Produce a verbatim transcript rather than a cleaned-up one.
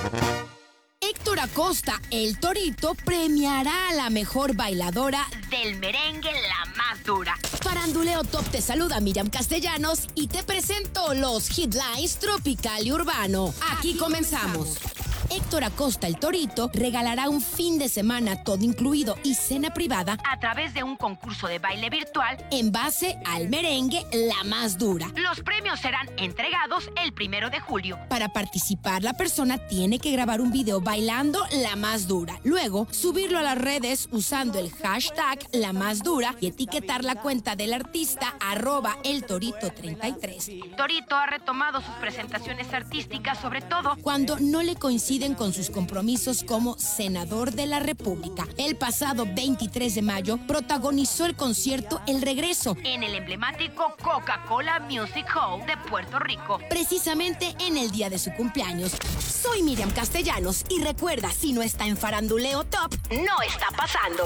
Héctor Acosta, el Torito, premiará a la mejor bailadora del merengue, la más dura. Faranduleo Top te saluda Miriam Castellanos y te presento los headlines tropical y urbano. Aquí, Aquí comenzamos. comenzamos. Héctor Acosta, el Torito, regalará un fin de semana todo incluido y cena privada a través de un concurso de baile virtual en base al merengue La Más Dura. Los premios serán entregados el primero de julio. Para participar, la persona tiene que grabar un video bailando La Más Dura. Luego, subirlo a las redes usando el hashtag La Más Dura y etiquetar la cuenta del artista arroba el torito treinta y tres. Torito ha retomado sus presentaciones artísticas, sobre todo cuando no le coincide con sus compromisos como senador de la República. El pasado veintitrés de mayo protagonizó el concierto El Regreso en el emblemático Coca-Cola Music Hall de Puerto Rico, precisamente en el día de su cumpleaños. Soy Miriam Castellanos y recuerda, si no está en Faranduleo Top, no está pasando.